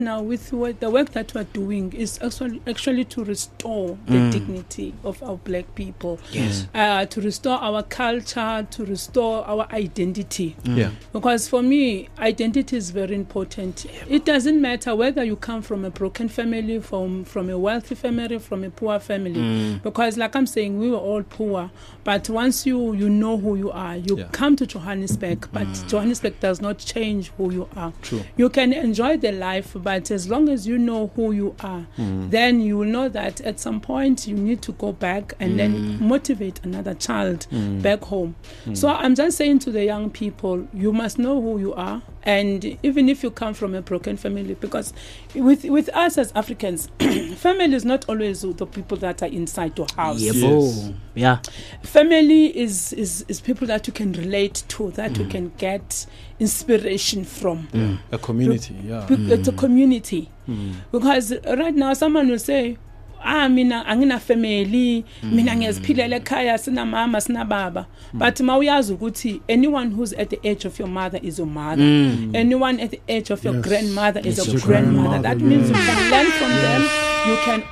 Now, with the work that we're doing is actually to restore the dignity of our black people. Yes. To restore our culture, to restore our identity. Yeah. Because for me, identity is very important. It doesn't matter whether you come from a broken family, from a wealthy family, from a poor family. Because like I'm saying, we were all poor. But once you know who you are, you come to Johannesburg. But Johannesburg does not change who you are. True. You can enjoy the life, but as long as you know who you are, then you will know that at some point you need to go back and then motivate another child back home. So I'm just saying to the young people, you must know who you are. And even if you come from a broken family, because with us as Africans, family is not always the people that are inside your house. Yes. Yeah. Family is people that you can relate to, that you can get inspiration from. A community, It's a community. Because right now someone will say, mina angina family, mina ngiyaziphilela ekhaya, sina mama sina baba. But mawuyazi ukuthi anyone who's at the age of your mother is your mother. Anyone at the age of your grandmother is your grandmother. That means you can learn from them. You can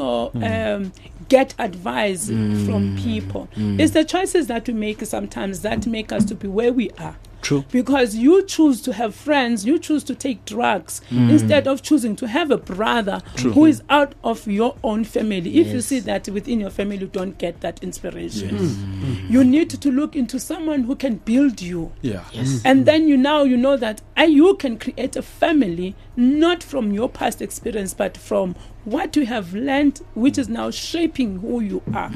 also get advice from people. It's the choices that we make sometimes that make us to be where we are. True. Because you choose to have friends, you choose to take drugs instead of choosing to have a brother who is out of your own family. If you see that within your family you don't get that inspiration, you need to look into someone who can build you. And then you know that you can create a family not from your past experience but from what you have learned, which is now shaping who you are.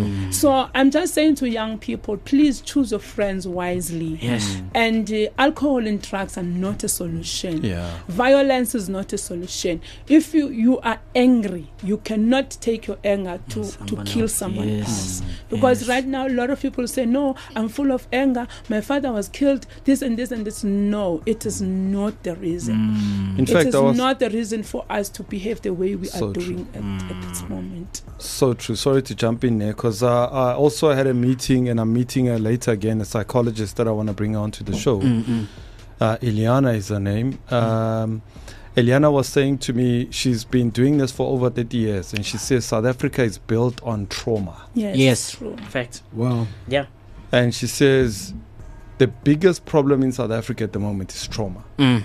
So I'm just saying to young people, please choose your friends wisely. And alcohol and drugs are not a solution. Violence is not a solution. If you are angry, you cannot take your anger to kill someone else. Because right now a lot of people say, no, I'm full of anger, my father was killed, this and this and this. No, it is not the reason. In fact, it is not the reason for us to behave the way we are doing at this moment. So true. Sorry to jump in there, because I also had a meeting, and I'm meeting her later again, a psychologist that I want to bring on to the show. Eliana is her name. Eliana was saying to me, she's been doing this for over 30 years, and she says South Africa is built on trauma. Yes. True. Fact. Wow. Yeah. And she says the biggest problem in South Africa at the moment is trauma.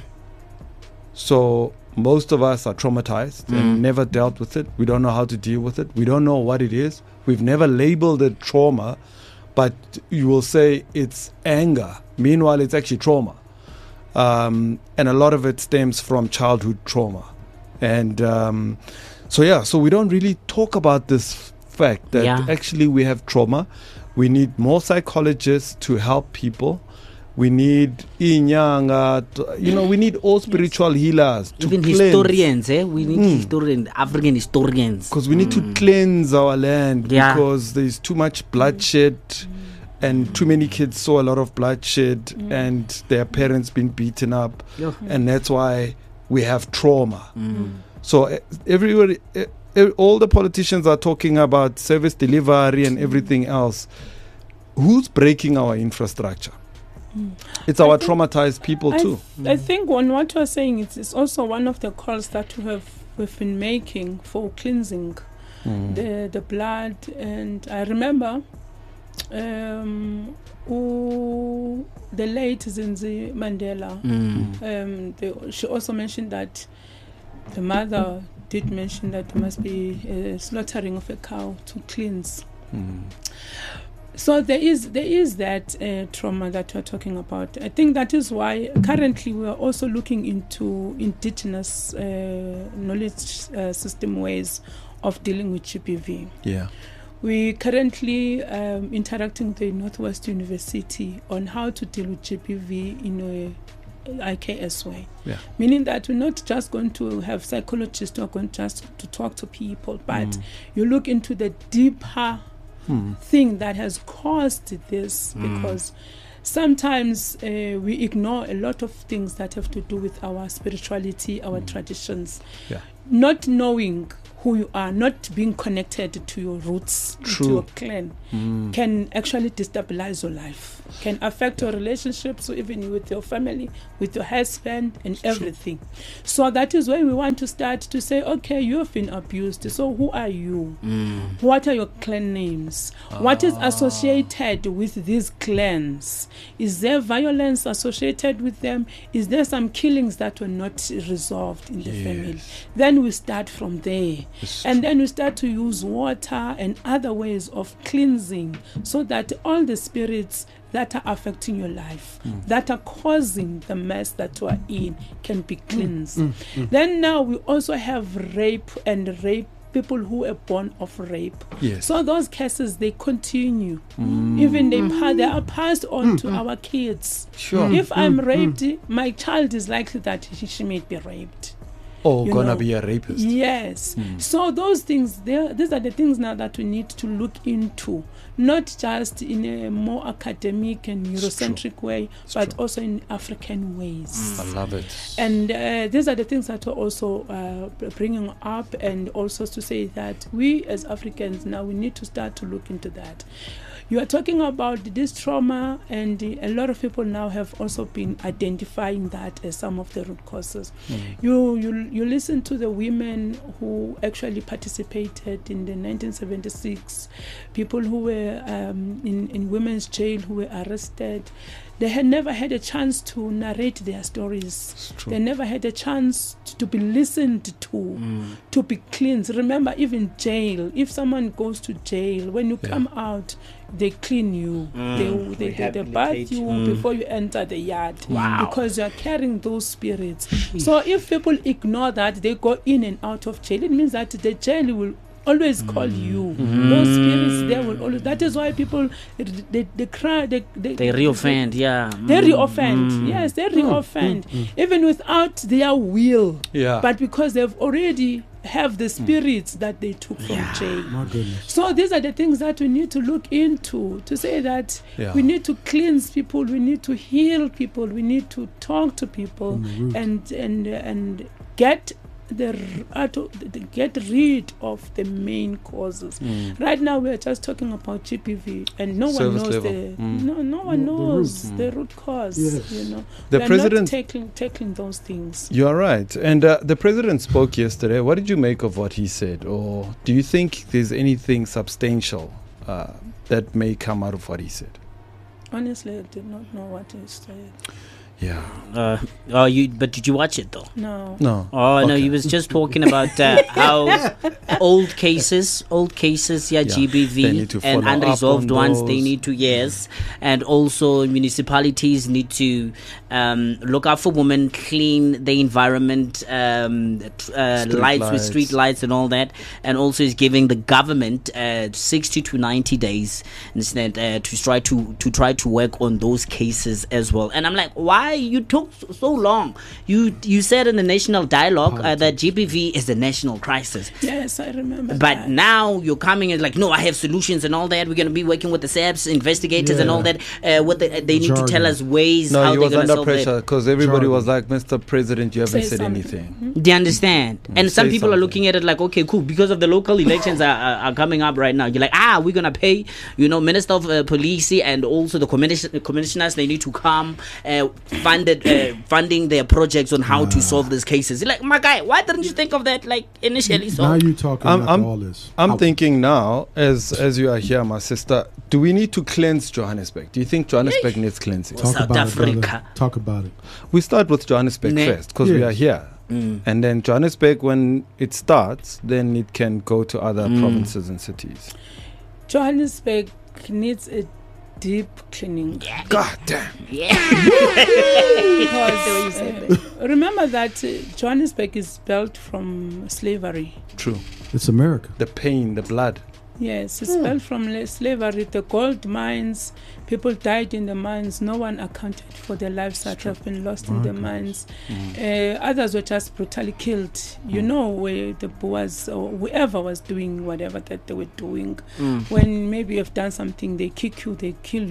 So most of us are traumatized and never dealt with it. We don't know how to deal with it. We don't know what it is. We've never labeled it trauma, but you will say it's anger. Meanwhile, it's actually trauma. And a lot of it stems from childhood trauma. And so we don't really talk about this fact that actually we have trauma. We need more psychologists to help people. We need inyanga, we need all spiritual healers to even cleanse. Historians, we need historians, African historians, because we need to cleanse our land because there's too much bloodshed and too many kids saw a lot of bloodshed and their parents been beaten up, and that's why we have trauma. So everybody, all the politicians are talking about service delivery and everything else. Who's breaking our infrastructure? It's our traumatized people too. I think on what you are saying, it's also one of the calls that we've been making for cleansing the blood. And I remember the late Zinzi Mandela. She also mentioned that the mother did mention that there must be a slaughtering of a cow to cleanse. So there is that trauma that we're talking about. I think that is why currently we are also looking into indigenous knowledge system ways of dealing with GBV. We currently interacting with the Northwest University on how to deal with GBV in a IKS way. Meaning that we're not just going to have psychologists who are going just to talk to people, but you look into the deeper thing that has caused this, because sometimes we ignore a lot of things that have to do with our spirituality, our traditions. not knowing who you are, not being connected to your roots, to your clan, can actually destabilize your life, can affect your relationships, so even with your family, with your husband, and everything. So that is why we want to start to say, okay, you have been abused. So who are you? What are your clan names? What is associated with these clans? Is there violence associated with them? Is there some killings that were not resolved in the family? Then we start from there. And then we start to use water and other ways of cleansing, so that all the spirits that are affecting your life, that are causing the mess that you are in, can be cleansed. Then now we also have rape and rape. People who were born of rape. So those cases, they continue. Even they are passed on to our kids. If I'm raped, my child is likely that she may be raped. Or gonna be a rapist. Yes. So those things, these are the things now that we need to look into, not just in a more academic and Eurocentric way, but also in African ways. I love it. And these are the things that we're also bringing up, and also to say that we as Africans now, we need to start to look into that. You are talking about this trauma, and a lot of people now have also been identifying that as some of the root causes. You listen to the women who actually participated in the 1976, people who were in women's jail, who were arrested. They had never had a chance to narrate their stories. They never had a chance to be listened to be cleansed. Remember, even jail, if someone goes to jail, when you come out, they clean you. They bath you before you enter the yard. Because you are carrying those spirits. So if people ignore that, they go in and out of jail, it means that the jail will always call you. Those spirits, they will always. That is why people they cry. They reoffend. They reoffend. Yes, they reoffend, even without their will. But because they've already have the spirits that they took from jail. My goodness. So these are the things that we need to look into, to say that we need to cleanse people, we need to heal people, we need to talk to people, and get get rid of the main causes. Right now we are just talking about GBV, and no one knows no one knows the root cause. You know, the president not tackling those things. You are right, and the president spoke yesterday. What did you make of what he said, or do you think there's anything substantial that may come out of what he said? Honestly, I did not know what he said. But did you watch it though? No. No, he was just talking about how old cases, GBV and unresolved ones, they need to, and also municipalities need to look out for women, clean the environment, lights with street lights and all that, and also is giving the government 60 to 90 days instead to try to work on those cases as well. And I'm like, why you took so long? You said in the national dialogue that GBV is a national crisis. Yes, I remember. But now you're coming and like, no, I have solutions and all that. We're going to be working with the SAPs, investigators and all that. They need to tell us ways how they're going to solve it. Pressure because everybody was like, Mr. President, you haven't said anything. Do you understand? And some people are looking at it like, okay, cool, because of the local elections are coming up right now. You're like, we're going to pay, Minister of Police and also the commissioners, they need to come funding their projects on how to solve these cases. You're like, my guy, why didn't you think of that like initially? Now you talking about all this. I'm thinking now, as you are here, my sister, do we need to cleanse Johannesburg? Do you think Johannesburg needs cleansing? Talk about it. We start with Johannesburg first because we are here. And then Johannesburg, when it starts, then it can go to other provinces and cities. Johannesburg needs a deep cleaning. God damn. Because remember that Johannesburg is built from slavery. True. It's America. The pain, the blood. Yes, it's built from slavery. The gold mines, people died in the mines. No one accounted for the lives that have been lost in the mines. Others were just brutally killed. Where the Boers or whoever was doing whatever that they were doing. When maybe you've done something, they kick you, they kill you.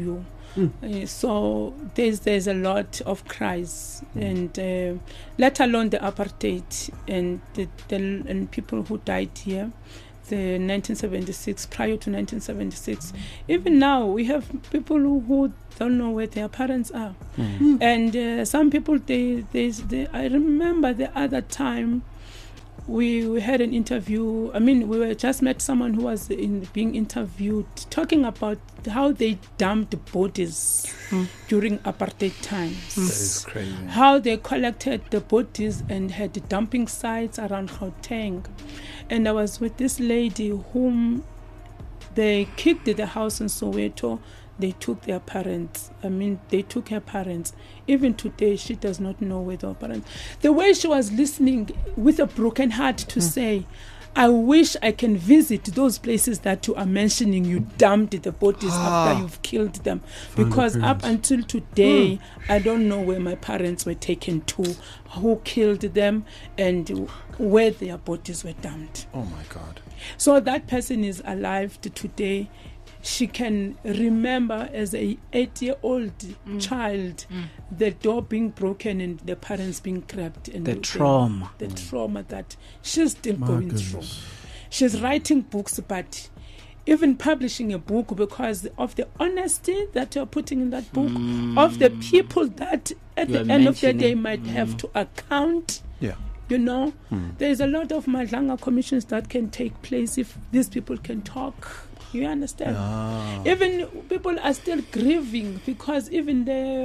So there's a lot of cries, and let alone the apartheid and and people who died here, the 1976, prior to 1976. Even now, we have people who don't know where their parents are, and some people they I remember the other time. We had an interview. I mean, we just met someone who was being interviewed, talking about how they dumped bodies during apartheid times. That is crazy. How they collected the bodies and had dumping sites around Gauteng. And I was with this lady whom they kicked the house in Soweto. They took their parents. I mean, they took her parents. Even today, she does not know where her parents. The way she was listening with a broken heart to say, I wish I can visit those places that you are mentioning. You dumped the bodies after you've killed them. Because up until today, I don't know where my parents were taken to, who killed them, and where their bodies were dumped. Oh, my God. So that person is alive today. She can remember as a 8-year-old child the door being broken and the parents being grabbed, and the trauma that she's still going through. She's writing books, but even publishing a book, because of the honesty that you're putting in that book, of the people that at the end of the day might have to account. You know, there's a lot of Madlanga commissions that can take place if these people can talk. You understand? Even people are still grieving, because even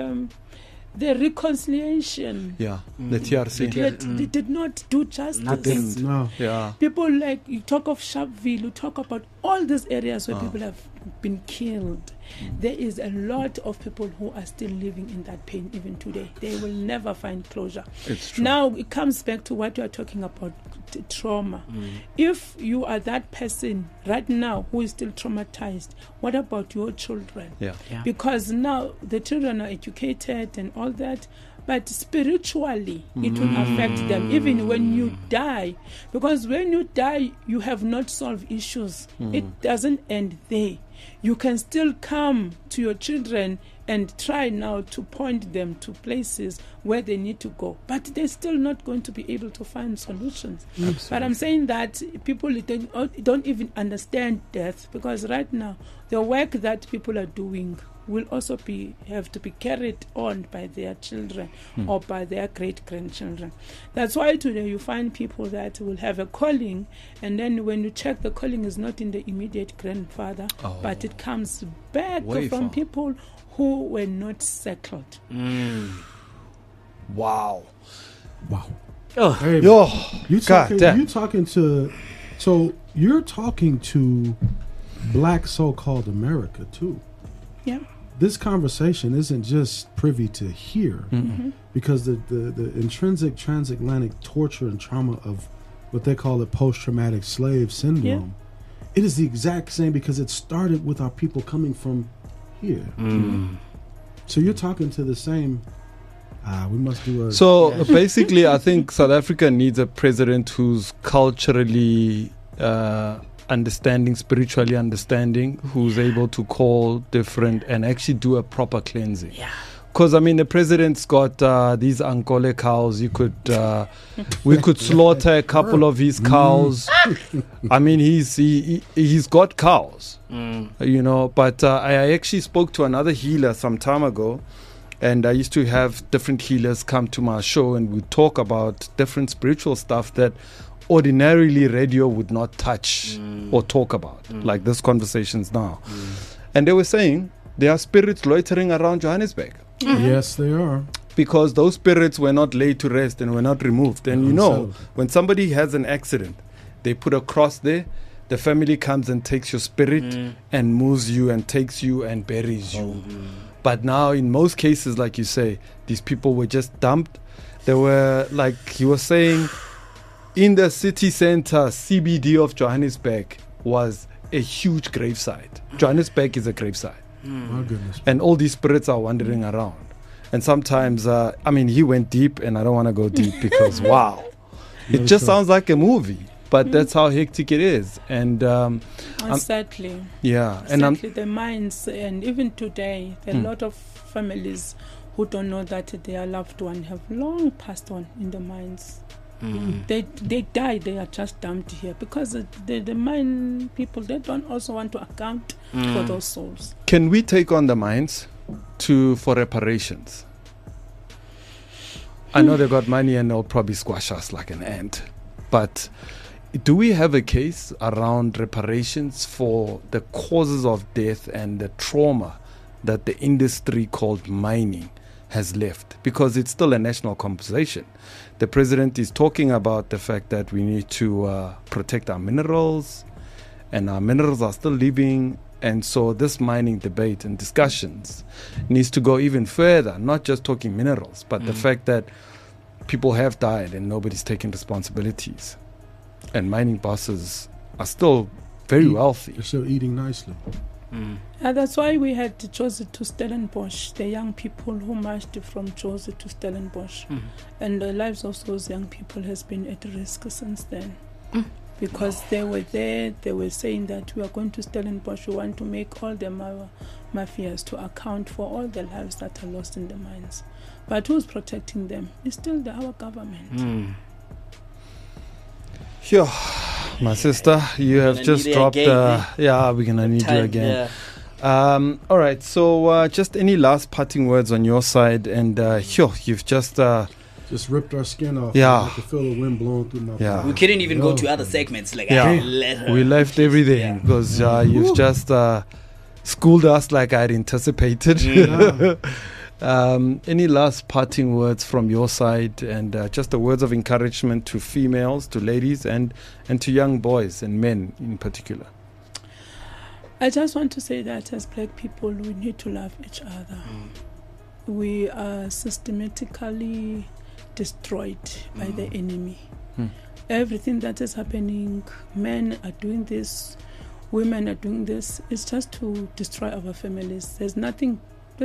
the reconciliation, the TRC, they did not do justice. People, like, you talk of Sharpeville, you talk about all these areas where people have been killed. There is a lot of people who are still living in that pain even today. They will never find closure. It's true. Now it comes back to what you are talking about, trauma. If you are that person right now who is still traumatized, what about your children? Because now the children are educated and all that, but spiritually it will affect them even when you die, because when you die you have not solved issues. It doesn't end there. You can still come to your children and try now to point them to places where they need to go, but they're still not going to be able to find solutions. But I'm saying that people don't even understand death, because right now the work that people are doing will also have to be carried on by their children or by their great-grandchildren. That's why today you find people that will have a calling, and then when you check, the calling is not in the immediate grandfather, but it comes back from people who were not settled. Wow. Hey, you're talking to Black so-called America too. Yeah. This conversation isn't just privy to here, because the intrinsic transatlantic torture and trauma of what they call the post-traumatic slave syndrome, it is the exact same, because it started with our people coming from here. So you're talking to the same. We must do a. So basically, I think South Africa needs a president who's culturally spiritually understanding, who's able to call different and actually do a proper cleansing. Because I mean, the president's got these Ankole cows. We could slaughter a couple of his cows. I mean, he's got cows, you know. But I actually spoke to another healer some time ago, and I used to have different healers come to my show, and we talk about different spiritual stuff that ordinarily radio would not touch or talk about, like this conversations now. And they were saying there are spirits loitering around Johannesburg. Yes, they are. Because those spirits were not laid to rest and were not removed. And you know, when somebody has an accident, they put a cross there, the family comes and takes your spirit and moves you and takes you and buries you. But now in most cases, like you say, these people were just dumped. They were, like he was saying, in the city center, CBD of Johannesburg, was a huge gravesite. Johannesburg is a gravesite. My goodness. And all these spirits are wandering around. And sometimes, I mean, he went deep, and I don't want to go deep because, wow. It just sounds like a movie. but that's how hectic it is. And sadly, and the minds, and even today, there are a lot of families who don't know that their loved one have long passed on in the mines. They die, they are just dumped here because the mine people, they don't also want to account for those souls. Can we take on the mines for reparations? I know they got money and they'll probably squash us like an ant, but do we have a case around reparations for the causes of death and the trauma that the industry called mining has left? Because it's still a national conversation. The president is talking about the fact that we need to protect our minerals, and our minerals are still living. And so this mining debate and discussions needs to go even further, not just talking minerals, but the fact that people have died and nobody's taking responsibilities. And mining bosses are still very wealthy. They're still eating nicely. That's why we had chosen to Stellenbosch, the young people who marched from Jozi to Stellenbosch. And the lives of those young people has been at risk since then. Because they were there, they were saying that we are going to Stellenbosch, we want to make all the mafias to account for all the lives that are lost in the mines. But who's protecting them? It's still our government. Sure. My sister, you have just dropped. We're gonna need you again. Yeah. All right. So, just any last parting words on your side? And you've just ripped our skin off. Yeah. I could feel the wind blowing through my face. We couldn't even go to other segments. Like, we left everything because you've just schooled us like I'd anticipated. Any last parting words from your side, and just the words of encouragement to females, to ladies, and to young boys and men in particular? I just want to say that as black people, we need to love each other. We are systematically destroyed by the enemy. Everything that is happening, men are doing this, women are doing this, it's just to destroy our families. There's nothing,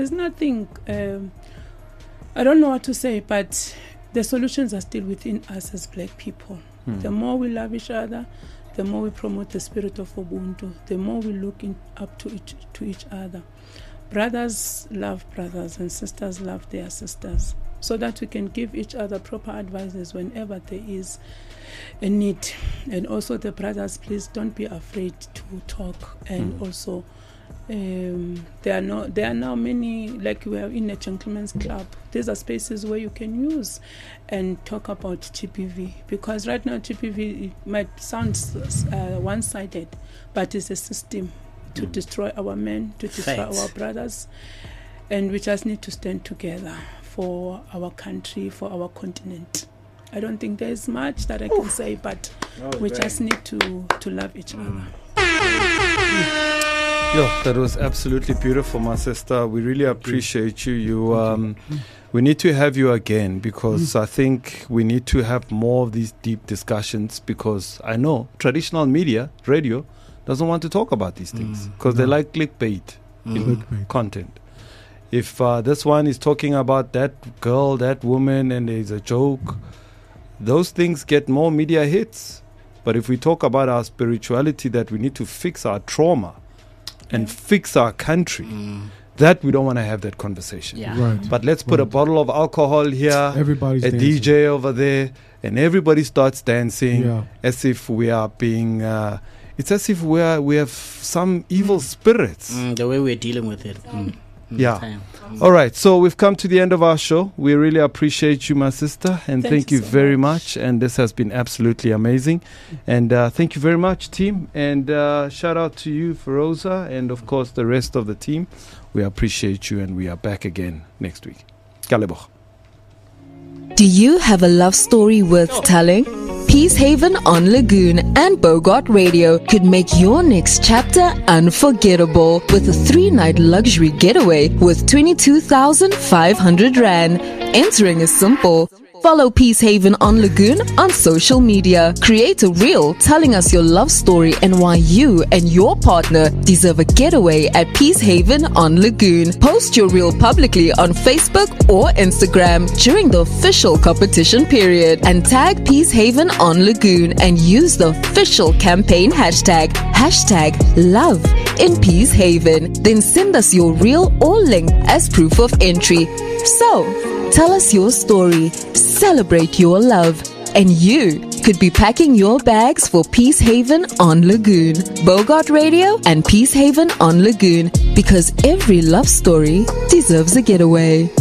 I don't know what to say, but the solutions are still within us as black people. The more we love each other, the more we promote the spirit of Ubuntu, the more we look up to each other. Brothers love brothers and sisters love their sisters, so that we can give each other proper advices whenever there is a need. And also the brothers, please don't be afraid to talk. And also there are now many, like we are in a gentleman's club. These are spaces where you can use and talk about GBV, because right now GBV, it might sound one-sided, but it's a system to destroy our men, to destroy our brothers, and we just need to stand together for our country, for our continent. I don't think there's much that I can say, but we just need to love each other. That was absolutely beautiful, my sister. We really appreciate you. We need to have you again, because I think we need to have more of these deep discussions, because I know traditional media, radio, doesn't want to talk about these things because they like clickbait content. If this one is talking about that girl, that woman, and there's a joke, those things get more media hits. But if we talk about our spirituality, that we need to fix our trauma and fix our country, that we don't want to have that conversation. Right. But let's put a bottle of alcohol here, everybody's a dancing. DJ over there, and everybody starts dancing as if we are being... it's as if we have some evil spirits. The way we're dealing with it. All right, so we've come to the end of our show. We really appreciate you, my sister, and thank you so very much. And this has been absolutely amazing. And thank you very much, team. And shout out to you, Feroza, and of course the rest of the team. We appreciate you, and we are back again next week. Kaleboch. Do you have a love story worth telling? Peace Haven on Lagoon and Bogart Radio could make your next chapter unforgettable with a 3-night luxury getaway with 22,500 Rand. Entering is simple. Follow Peace Haven on Lagoon on social media. Create a reel telling us your love story and why you and your partner deserve a getaway at Peace Haven on Lagoon. Post your reel publicly on Facebook or Instagram during the official competition period and tag Peace Haven on Lagoon and use the official campaign hashtag #Love in Peace Haven. Then send us your reel or link as proof of entry. So, tell us your story, celebrate your love, and you could be packing your bags for Peace Haven on Lagoon. Bogart Radio and Peace Haven on Lagoon, because every love story deserves a getaway.